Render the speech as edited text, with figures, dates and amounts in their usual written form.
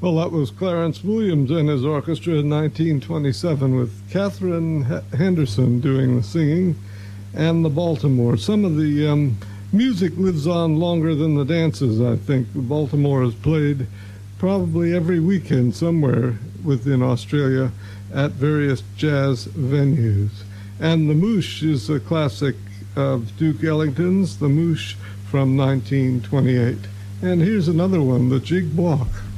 Well, that was Clarence Williams and his orchestra in 1927 with Catherine Henderson doing the singing and the Baltimore. Some of the music lives on longer than the dances, I think. The Baltimore is played probably every weekend somewhere within Australia at various jazz venues. And the Moosh is a classic of Duke Ellington's, the Moosh from 1928. And here's another one, the Jig Block.